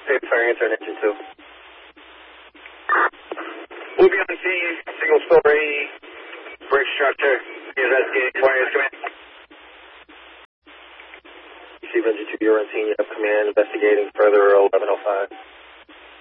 Paper fire answer on engine 2. We'll be on scene, single story, brick structure, investigating wires, command. Receive engine 2, you're on scene, you have command, investigating further 1105.